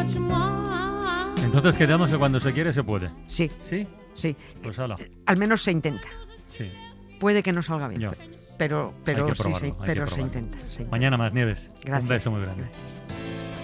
Entonces quedamos que cuando se quiere se puede. Sí, ¿Sí? sí. Pues hala. Al menos se intenta. Sí. Puede que no salga bien, Yo. pero Hay que sí, probarlo, sí, hay que pero se probarlo. intenta. Mañana más, Nieves. Gracias. Un beso muy grande. Gracias.